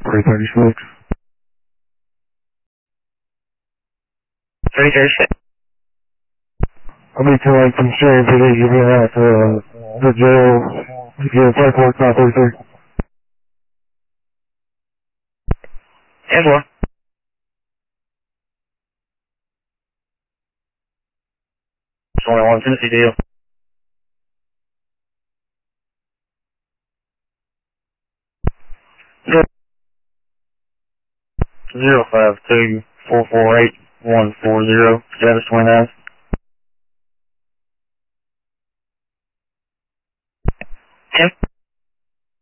336. 336. I'll be telling some sheriff that you've been at the jail to get paperwork 533. Angela. It's only one Tennessee deal. 052-448-140, Travis 29. Tim?